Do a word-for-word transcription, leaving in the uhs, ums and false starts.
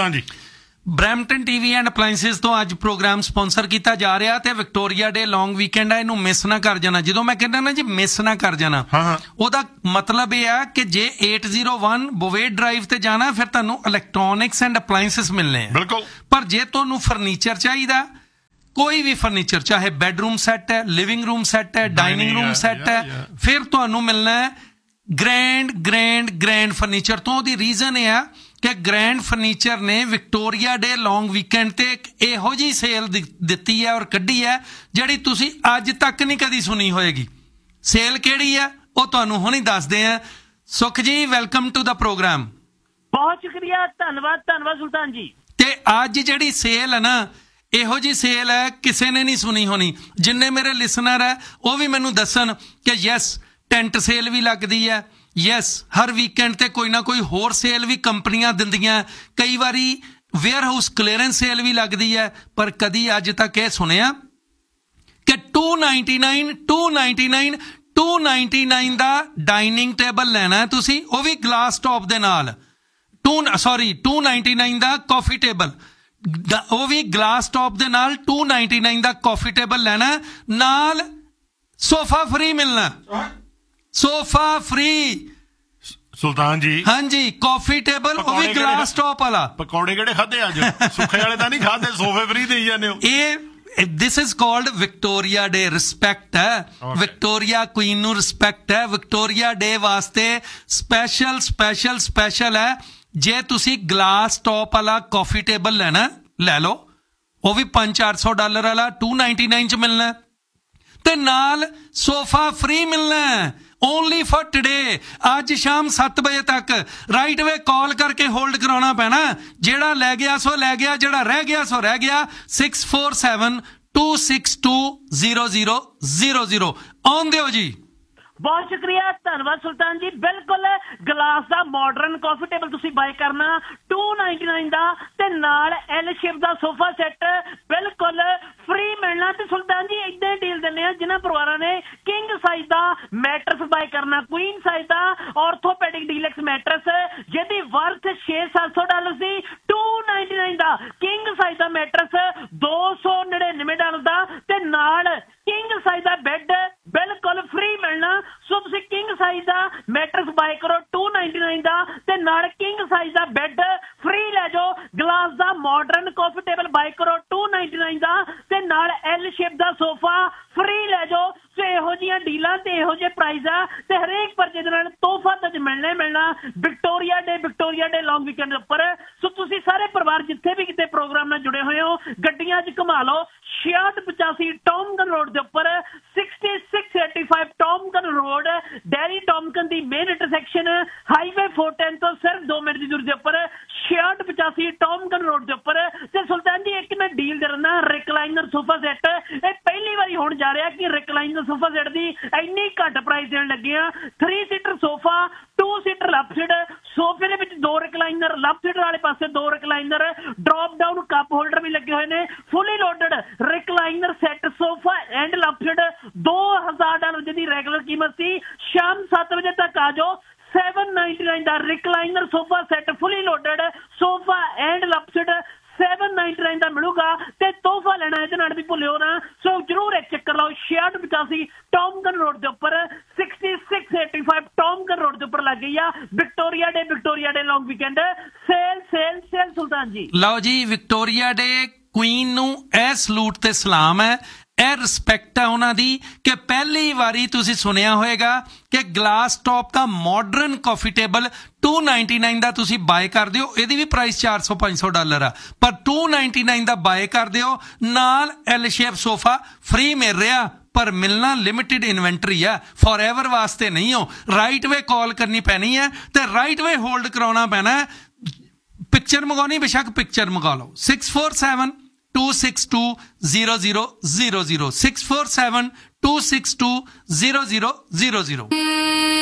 ਸੁਲਤਾਨ ਜੀ Brampton TV and ਅਪਲਾਈਐਂਸਿਸ ਤੋਂ ਅੱਜ ਪ੍ਰੋਗਰਾਮ ਸਪਾਂਸਰ ਕੀਤਾ ਜਾ ਰਿਹਾ ਤੇ ਵਿਕਟੋਰੀਆ ਡੇ ਲੌਂਗ ਵੀਕਐਂਡ ਹੈ, ਇਹਨੂੰ ਮਿਸ ਨਾ ਕਰ ਜਾਣਾ। ਜਦੋਂ ਮੈਂ ਕਹਿੰਦਾ ਨਾ ਜੀ ਮਿਸ ਨਾ ਕਰ ਜਾਣਾ, ਉਹਦਾ ਮਤਲਬ ਇਹ ਆ ਕਿ ਜੇ eight oh one ਬੋਵੇਟ ਡਰਾਈਵ ਤੇ ਜਾਣਾ ਫਿਰ ਤੁਹਾਨੂੰ ਇਲੈਕਟ੍ਰੋਨਿਕਸ ਐਂਡ ਅਪਲਾਈਐਂਸਿਸ ਮਿਲਣੇ ਆ। ਬਿਲਕੁਲ। ਪਰ ਜੇ ਤੁਹਾਨੂੰ ਫਰਨੀਚਰ ਚਾਹੀਦਾ, ਕੋਈ ਵੀ ਫਰਨੀਚਰ, ਚਾਹੇ ਬੈਡਰੂਮ ਸੈੱਟ ਹੈ, ਲਿਵਿੰਗ ਰੂਮ ਸੈੱਟ ਹੈ, ਡਾਈਨਿੰਗ ਰੂਮ ਸੈੱਟ ਹੈ, ਫਿਰ ਤੁਹਾਨੂੰ ਮਿਲਣਾ ਹੈ ਗ੍ਰੈਂਡ ਗ੍ਰੈਂਡ ਗ੍ਰੈਂਡ ਫਰਨੀਚਰ ਤੋਂ। ਉਹਦੀ ਰੀਜ਼ਨ ਇਹ ਆ ਕਿ ਗ੍ਰੈਂਡ ਫਰਨੀਚਰ ਨੇ ਵਿਕਟੋਰੀਆ ਡੇ ਲੌਂਗ ਵੀਕਐਂਡ ਤੇ ਇੱਕ ਇਹੋ ਜਿਹੀ ਸੇਲ ਦਿੱਤੀ ਹੈ ਔਰ ਕੱਢੀ ਹੈ ਜਿਹੜੀ ਤੁਸੀਂ ਅੱਜ ਤੱਕ ਨਹੀਂ ਕਦੀ ਸੁਣੀ ਹੋਏਗੀ। ਸੇਲ ਕਿਹੜੀ ਹੈ ਉਹ ਤੁਹਾਨੂੰ ਹੁਣੀ ਦੱਸਦੇ ਆ। ਸੁਖ ਜੀ, ਵੈਲਕਮ ਟੂ ਦਾ ਪ੍ਰੋਗਰਾਮ। ਬਹੁਤ ਸ਼ੁਕਰੀਆ, ਧੰਨਵਾਦ ਧੰਨਵਾਦ ਸੁਲਤਾਨ ਜੀ। ਤੇ ਅੱਜ ਜਿਹੜੀ ਸੇਲ ਹੈ ਨਾ, ਇਹੋ ਜਿਹੀ ਸੇਲ ਹੈ ਕਿਸੇ ਨੇ ਨਹੀਂ ਸੁਣੀ ਹੋਣੀ। ਜਿੰਨੇ ਮੇਰੇ ਲਿਸਨਰ ਹੈ ਉਹ ਵੀ ਮੈਨੂੰ ਦੱਸਣ ਕਿ ਯੈਸ ਟੈਂਟ ਸੇਲ ਵੀ ਲੱਗਦੀ ਹੈ, ਯੈਸ ਹਰ ਵੀਕਐਂਡ ਤੇ ਕੋਈ ਨਾ ਕੋਈ ਹੋਰ ਸੇਲ ਵੀ ਕੰਪਨੀਆਂ ਦਿੰਦੀਆਂ, ਕਈ ਵਾਰੀ ਵੇਅਰ ਹਾਊਸ ਕਲੀਅਰੈਂਸ ਸੇਲ ਵੀ ਲੱਗਦੀ ਹੈ। ਪਰ ਕਦੀ ਅੱਜ ਤੱਕ ਇਹ ਸੁਣਿਆ ਕਿ two ninety-nine two ninety-nine two ninety-nine ਦਾ ਡਾਈਨਿੰਗ ਟੇਬਲ ਲੈਣਾ ਤੁਸੀਂ, ਉਹ ਵੀ ਗਲਾਸ ਟੌਪ ਦੇ ਨਾਲ। To sorry two ninety-nine the coffee table, ਉਹ ਵੀ ਗਲਾਸ ਟੌਪ ਦੇ ਨਾਲ two ninety-nine ਦਾ ਕਾਫੀ ਟੇਬਲ ਲੈਣਾ, ਨਾਲ ਸੋਫਾ ਫ੍ਰੀ ਮਿਲਣਾ। ਸੋਫਾ ਫ੍ਰੀ ਸੁਲਤਾਨ ਜੀ। ਹਾਂਜੀ, ਕਾਫੀ ਟੇਬਲ, ਉਹ ਵੀ ਗਲਾਸ ਟੌਪ ਵਾਲਾ। ਪਕੌੜੇ ਕਿਹੜੇ ਖਾਦੇ ਅੱਜ? ਸੁੱਖੇ ਵਾਲੇ ਤਾਂ ਨਹੀਂ ਖਾਦੇ, ਸੋਫੇ ਫ੍ਰੀ ਦੇਈ ਜਾਂਦੇ ਹੋ। ਇਹ this is called Victoria day. Respect ਹੈ, ਵਿਕਟੋਰੀਆ ਕੁਈਨ ਨੂੰ ਰਿਸਪੈਕਟ ਹੈ। ਵਿਕਟੋਰੀਆ ਡੇ ਵਾਸਤੇ ਸਪੈਸ਼ਲ ਸਪੈਸ਼ਲ ਸਪੈਸ਼ਲ ਹੈ। ਜੇ ਤੁਸੀਂ ਗਲਾਸ ਟੌਪ ਵਾਲਾ ਕਾਫੀ ਟੇਬਲ ਲੈਣਾ, ਲੈ ਲਓ, ਉਹ ਵੀ ਪੰਜ ਚਾਰ ਸੌ ਡਾਲਰ ਵਾਲਾ two ninety-nine ਚ ਮਿਲਣਾ, ਤੇ ਨਾਲ ਸੋਫਾ ਫ੍ਰੀ ਮਿਲਣਾ। ਓਨਲੀ ਫॉर ਟੁਡੇ, ਅੱਜ ਸ਼ਾਮ ਸੱਤ ਵਜੇ ਤੱਕ। ਰਾਈਟ ਵੇ ਕਾਲ ਕਰਕੇ ਹੋਲਡ ਕਰਾਉਣਾ ਪੈਣਾ। ਜਿਹੜਾ ਲੈ ਗਿਆ ਸੋ ਲੈ ਗਿਆ, ਜਿਹੜਾ ਰਹਿ ਗਿਆ ਸੋ ਰਹਿ ਗਿਆ। six four seven two six two zero zero zero zero ਆਉਣ ਦਿਓ ਜੀ। ਬਹੁਤ ਸ਼ੁਕਰੀਆ, ਧੰਨਵਾਦ ਸੁਲਤਾਨ ਜੀ। ਬਿਲਕੁਲ ਗਲਾਸ ਦਾ ਮਾਡਰਨ ਕਾਫੀ ਟੇਬਲ ਤੁਸੀਂ ਬਾਏ ਕਰਨਾ two ninety-nine ਦਾ, ਤੇ ਨਾਲ ਐਲ ਸ਼ੇਪ ਦਾ ਸੋਫਾ ਸੈੱਟ ਬਿਲਕੁਲ ਫ੍ਰੀ ਮਿਲਣਾ। ਤੇ ਸੁਲਤਾਨ ਜੀ ਏਦਾਂ ਹੀ ਡੀਲ ਦਿੰਦੇ ਆ ਜਿਨ੍ਹਾਂ ਪਰਿਵਾਰਾਂ ਨੇ ਕਿੰਗ ਸਾਈਜ਼ ਦਾ ਮੈਟਰਸ ਬਾਏ ਕਰਨਾ, ਕੁਈਨ ਸਾਈਜ਼ ਦਾ ਆਰਥੋਪੈਡਿਕ ਡੀਲੈਕਸ ਮੈਟਰਸ ਜਿਹਦੀ ਵਰਥ ਛੇ ਸੱਤ ਸੌ ਡਾਲਰ ਸੀ, two ninety-nine ਦਾ ਕਿੰਗ ਸਾਈਜ਼ ਦਾ ਮੈਟਰਸ ਦੋ ਸੌ ਨੜਿਨਵੇਂ ਡਾਲਰ ਦਾ, ਤੇ ਨਾਲ ਕਿੰਗ ਸਾਈਜ਼ ਦਾ ਬੈੱਡ ਬਿਲਕੁਲ ਫ੍ਰੀ ਮਿਲਣਾ। ਸੋ ਤੁਸੀਂ ਕਿੰਗ ਸਾਈਜ਼ ਦਾ ਮੈਟਰਸ ਬਾਏ ਕਰੋ two ninety-nine ਦਾ, ਤੇ ਨਾਲ ਕਿੰਗ ਸਾਈਜ਼ ਦਾ ਬੈੱਡ ਫ੍ਰੀ ਲੈ ਜਾਓ। ਗਲਾਸ ਦਾ ਮਾਡਰਨ ਕਾਫੀ ਟੇਬਲ ਬਾਏ ਕਰੋ two ninety-nine ਦਾ, ਤੇ ਨਾਲ ਐਲ ਸ਼ੇਪ ਦਾ ਸੋਫਾ ਫ੍ਰੀ ਲੈ ਜਾਓ। ਸੋ ਇਹੋ ਜਿਹੀਆਂ ਡੀਲਾਂ ਤੇ ਇਹੋ ਜਿਹੇ ਪ੍ਰਾਈਜ਼ ਆ, ਤੇ ਹਰੇਕ ਪਰਚੇ ਦੇ ਨਾਲ ਤੋਹਫਾ ਤਾਂ ਮਿਲਣਾ ਹੀ ਮਿਲਣਾ ਵਿਕਟੋਰੀਆ ਡੇ ਵਿਕਟੋਰੀਆ ਡੇ ਲੌਂਗ ਵੀਕਐਂਡ ਉੱਪਰ। ਸੋ ਤੁਸੀਂ ਸਾਰੇ ਪਰਿਵਾਰ ਜਿੱਥੇ ਵੀ ਕਿਤੇ ਪ੍ਰੋਗਰਾਮ ਨਾਲ ਜੁੜੇ ਹੋਏ ਹੋ, ਗੱਡੀਆਂ 'ਚ ਘੁਮਾ ਲਓ। ਛਿਆਹਠ ਪਚਾਸੀ ਟੌਮਕਨ ਰੋਡ ਦੇ ਉੱਪਰ, sixty-six eighty-five ਟੌਮਕਨ ਰੋਡ, ਡੈਰੀ ਟੌਮਕਨ ਦੀ main intersection highway four ten ਤੋਂ ਸਿਰਫ ਦੋ ਮਿੰਟ ਦੀ ਦੂਰੀ ਦੇ ਉੱਪਰ, ਛਿਆਹਠ ਪਚਾਸੀ ਟੌਮਕਨ ਰੋਡ ਦੇ ਉੱਪਰ। ਤੇ ਸੁਲਤਾਨ ਜੀ ਇੱਕ ਮੈਂ ਡੀਲ ਦੇ ਦਿੰਦਾ, ਰਿਕਲਾਈਨਰ ਸੋਫਾ ਸੈੱਟ। ਇਹ ਪਹਿਲੀ ਵਾਰੀ ਹੋਣ ਜਾ ਰਿਹਾ ਕਿ ਰਿਕਲਾਈਨਰ ਸੋਫਾ ਸੈੱਟ ਦੀ ਇੰਨੀ ਘੱਟ ਪ੍ਰਾਈਸ ਦੇਣ ਲੱਗੇ ਆ। Three seater sofa, to seater left seat, ਸੋਫੇ ਦੇ ਵਿੱਚ ਦੋ ਰਿਕਲਾਈਨਰ, ਲੈਫਟ ਸੀਟਰ ਵਾਲੇ ਪਾਸੇ ਦੋ recliner, drop down cup holder ਵੀ ਲੱਗੇ ਹੋਏ ਨੇ। ਫੁੱਲੀ loaded recliner set sofa and left seat ਦੋ ਹਜ਼ਾਰ ਡਾਲਰ ਜਿਹਦੀ ਰੈਗੂਲਰ ਕੀਮਤ ਸੀ। ਸ਼ਾਮ ਸੱਤ ਵਜੇ ਤੱਕ ਆ ਜਾਓ। seven ninety-nine the recliner sofa set fully loaded sofa and left seat seven ninety-nine ਦਾ ਮਿਲੂਗਾ। ਤੇ ਤੋਹਫਾ ਲੈਣਾ ਇਹਦੇ ਨਾਲ ਵੀ ਭੁੱਲਿਓ ਨਾ। ਸੋ ਜਰੂਰ ਇੱਕ ਚੱਕਰ ਲਾਓ। ਛਿਆਹਠ ਪਚਾਸੀ ਟੌਮਕਨ ਰੋਡ ਦੇ ਉੱਪਰ, sixty-six eighty-five ਟੌਮਕਨ ਰੋਡ ਦੇ ਉੱਪਰ ਲੱਗ ਗਈ ਆ ਵਿਕਟੋਰੀਆ ਡੇ ਵਿਕਟੋਰੀਆ ਡੇ ਲੌਂਗ ਵੀਕਐਂਡ ਸੇਲ ਸੇਲ ਸੇਲ। ਸੁਲਤਾਨ ਜੀ ਲਓ ਜੀ, ਵਿਕਟੋਰੀਆ ਡੇ ਕੁਈਨ ਨੂੰ ਇਹ ਸਲੂਟ ਤੇ ਸਲਾਮ ਹੈ, ਇਹ ਰਿਸਪੈਕਟ ਹੈ ਉਹਨਾਂ ਦੀ ਕਿ ਪਹਿਲੀ ਵਾਰੀ ਤੁਸੀਂ ਸੁਣਿਆ ਹੋਏਗਾ ਕਿ ਗਲਾਸ ਟੌਪ ਦਾ ਮਾਡਰਨ ਕਾਫੀ ਟੇਬਲ two ninety-nine ਦਾ ਤੁਸੀਂ ਬਾਏ ਕਰਦੇ ਹੋ। ਇਹਦੀ ਵੀ ਪ੍ਰਾਈਸ ਚਾਰ ਸੌ ਪੰਜ ਸੌ ਡਾਲਰ ਆ, ਪਰ two ninety-nine ਦਾ ਬਾਏ ਕਰਦੇ ਹੋ, ਨਾਲ ਐਲ ਸ਼ੇਪ ਸੋਫਾ ਫ੍ਰੀ ਮਿਲ ਰਿਹਾ। ਪਰ ਮਿਲਣਾ ਲਿਮਿਟਿਡ ਇਨਵੈਂਟਰੀ ਆ, ਫॉर एवर ਵਾਸਤੇ ਨਹੀਂ ਹੋ। ਰਾਈਟ ਵੇ ਕਾਲ ਕਰਨੀ ਪੈਣੀ ਹੈ ਤੇ ਰਾਈਟ ਵੇ ਹੋਲਡ ਕਰਾਉਣਾ ਪੈਣਾ। ਪਿਕਚਰ ਮੰਗਾਉਣੀ ਬੇਸ਼ੱਕ ਪਿਕਚਰ ਮੰਗਾ ਲਓ। six four seven two six two zero zero zero zero six four seven two six two zero zero zero zero